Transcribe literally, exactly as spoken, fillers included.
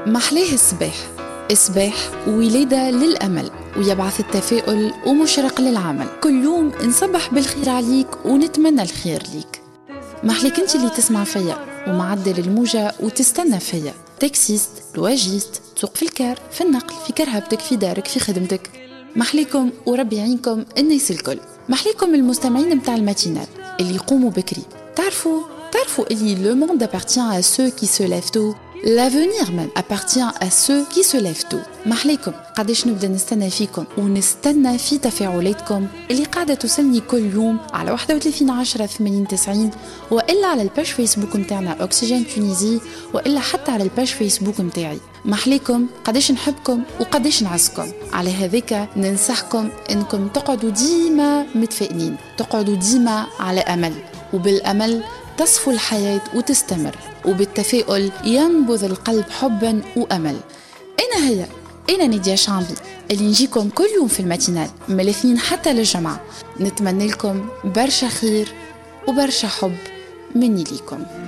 محلاه الصباح، الصباح ولادة للأمل ويبعث التفاؤل ومشرق للعمل. كل يوم نصبح بالخير عليك ونتمنى الخير ليك. محليك انت اللي تسمع فيا ومعدل الموجة وتستنى فيا، تاكسيست، لواجيست، تسوق في الكار، في النقل، في كرهبتك، في دارك، في خدمتك. محليكم وربي يعينكم الناس الكل. محليكم المستمعين متاع الماتينال اللي يقوموا بكري. تعرفوا تعرفوا اللي le monde appartient à ceux qui se lèvent tôt. L'avenir même appartient à ceux qui se lèvent tôt. محليكم قداش نبدا نستنى فيكم ونستنى في تفاعلاتكم اللي قاعدة توصلني كل يوم على واحد وثلاثين عشرة ثمانين تسعين، وإلا على الباج فيسبوك متاعنا أوكسجين تونيزي، وإلا حتى على الباج فيسبوك متاعي. محليكم قداش نحبكم وقداش نعزكم. على هذيك ننصحكم انكم تقعدوا ديما متفائلين، تقعدوا ديما على أمل، وبالأمل تصفو الحياة وتستمر، وبالتفاؤل ينبض القلب حبا وأمل. أنا هي أنا نادية شعبي اللي نجيكم كل يوم في الماتينال من الاثنين حتى للجمعة. نتمنى لكم برشا خير وبرشا حب مني ليكم.